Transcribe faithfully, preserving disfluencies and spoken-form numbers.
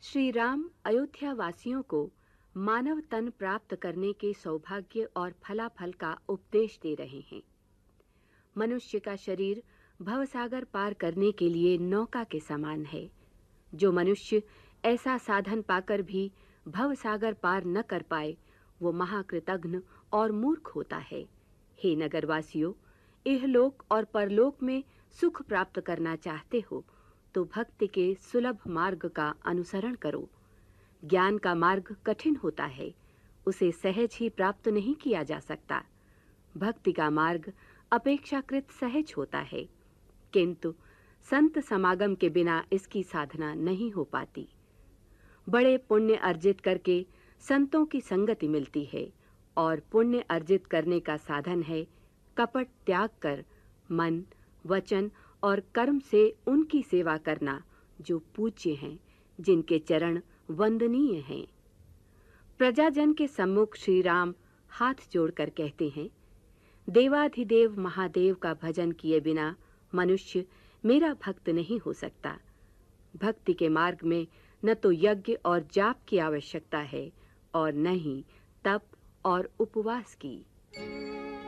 श्री राम अयोध्या वासियों को मानव तन प्राप्त करने के सौभाग्य और फलाफल का उपदेश दे रहे हैं। मनुष्य का शरीर भवसागर पार करने के लिए नौका के समान है। जो मनुष्य ऐसा साधन पाकर भी भवसागर पार न कर पाए, वो महाकृतघ्न और मूर्ख होता है। हे नगरवासियों, इहलोक और परलोक में सुख प्राप्त करना चाहते हो तो भक्ति के सुलभ मार्ग का अनुसरण करो। ज्ञान का मार्ग कठिन होता है, उसे सहज ही प्राप्त नहीं किया जा सकता। भक्ति का मार्ग अपेक्षाकृत सहज होता है, किंतु संत समागम के बिना इसकी साधना नहीं हो पाती। बड़े पुण्य अर्जित करके संतों की संगति मिलती है और पुण्य अर्जित करने का साधन है कपट त्याग कर मन, वचन और कर्म से उनकी सेवा करना जो पूज्य हैं, जिनके चरण वंदनीय हैं। प्रजाजन के सम्मुख श्री राम हाथ जोड़कर कहते हैं, देवाधिदेव महादेव का भजन किए बिना मनुष्य मेरा भक्त नहीं हो सकता। भक्ति के मार्ग में न तो यज्ञ और जाप की आवश्यकता है और न ही तप और उपवास की।